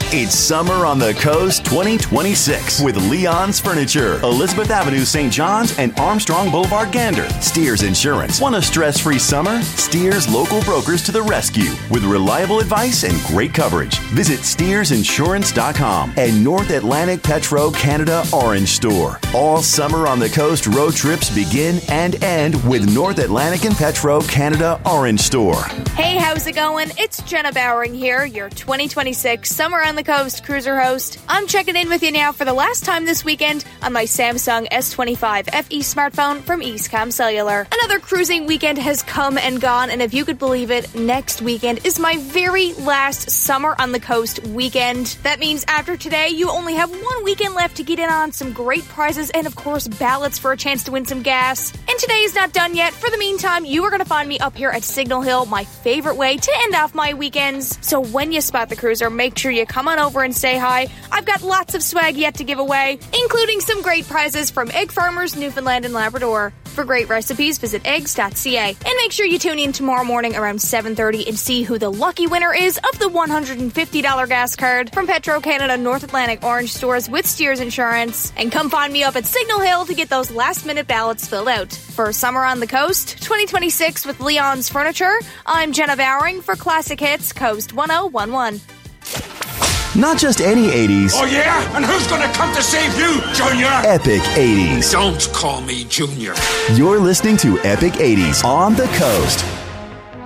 It's Summer on the Coast 2026 with Leon's Furniture, Elizabeth Avenue, St. John's, and Armstrong Boulevard, Gander. Steers Insurance. Want a stress-free summer? Steers local brokers to the rescue with reliable advice and great coverage. Visit SteersInsurance.com and North Atlantic Petro Canada Orange Store. All Summer on the Coast road trips begin and end with North Atlantic and Petro Canada Orange Store. Hey, how's it going? It's Jenna Bowering here, your 2026 Summer on the Coast cruiser host. I'm checking in with you now for the last time this weekend on my Samsung S25 FE smartphone from Eastcom Cellular. Another cruising weekend has come and gone, and if you could believe it, next weekend is my very last Summer on the Coast weekend. That means after today, you only have one weekend left to get in on some great prizes and, of course, ballots for a chance to win some gas. And today is not done yet. For the meantime, you are going to find me up here at Signal Hill, my favorite way to end off my weekends. So when you spot the cruiser, make sure you come on over and say hi. I've got lots of swag yet to give away, including some great prizes from Egg Farmers, Newfoundland and Labrador. For great recipes, visit eggs.ca. And make sure you tune in tomorrow morning around 7:30 and see who the lucky winner is of the $150 gas card from Petro Canada North Atlantic Orange Stores with Steers Insurance. And come find me up at Signal Hill to get those last-minute ballots filled out. For Summer on the Coast 2026 with Leon's Furniture, I'm Jenna Bowering for Classic Hits Coast 1011. Not just any 80s. Oh, yeah? And who's going to come to save you, Junior? Epic 80s. Don't call me Junior. You're listening to Epic 80s on the Coast.